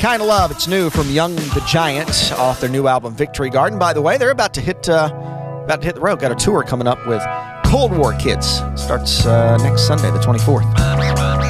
Kind of Love. It's new from Young the Giant off their new album Victory Garden. By the way, they're about to hit the road. Got a tour coming up with Cold War Kids. Starts next Sunday, the 24th.